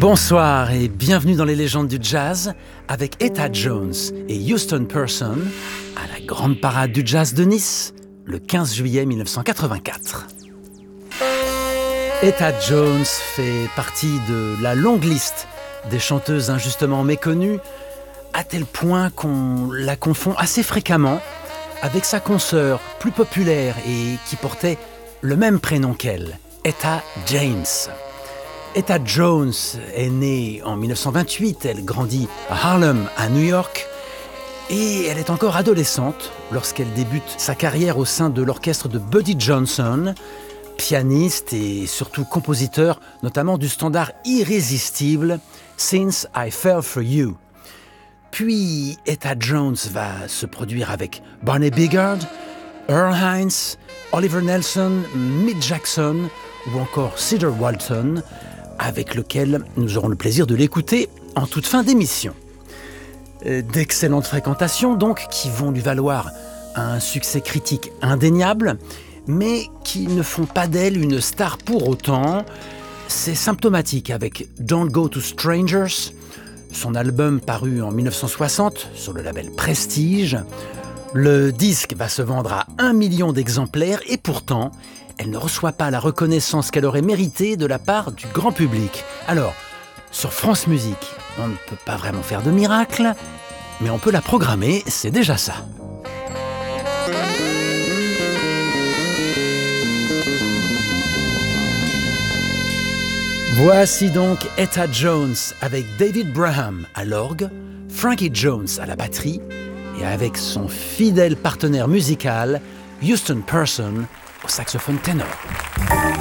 Bonsoir et bienvenue dans les légendes du jazz avec Etta Jones et Houston Person à la grande parade du jazz de Nice le 15 juillet 1984. Etta Jones fait partie de la longue liste des chanteuses injustement méconnues, à tel point qu'on la confond assez fréquemment avec sa consoeur plus populaire et qui portait le même prénom qu'elle, Etta James. Etta Jones est née en 1928, elle grandit à Harlem, à New York, et elle est encore adolescente lorsqu'elle débute sa carrière au sein de l'orchestre de Buddy Johnson, pianiste et surtout compositeur, notamment du standard irrésistible « Since I Fell for You ». Puis Etta Jones va se produire avec Barney Biggard, Earl Hines, Oliver Nelson, Milt Jackson ou encore Cedar Walton, avec lequel nous aurons le plaisir de l'écouter en toute fin d'émission. D'excellentes fréquentations donc, qui vont lui valoir un succès critique indéniable, mais qui ne font pas d'elle une star pour autant. C'est symptomatique avec Don't Go to Strangers, son album paru en 1960 sur le label Prestige. Le disque va se vendre à 1 million d'exemplaires et pourtant, elle ne reçoit pas la reconnaissance qu'elle aurait méritée de la part du grand public. Alors, sur France Musique, on ne peut pas vraiment faire de miracle, mais on peut la programmer, c'est déjà ça. Voici donc Etta Jones avec David Braham à l'orgue, Frankie Jones à la batterie et avec son fidèle partenaire musical, Houston Person, au saxophone ténor.